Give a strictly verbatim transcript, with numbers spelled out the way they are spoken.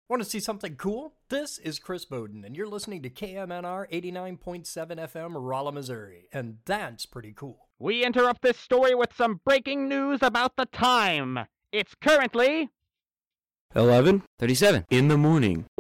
Want to see something cool? This is Chris Bowden, and you're listening to K M N R eighty-nine point seven F M, Rolla, Missouri, and that's pretty cool. We interrupt this story with some breaking news about the time. It's currently eleven thirty-seven in the morning.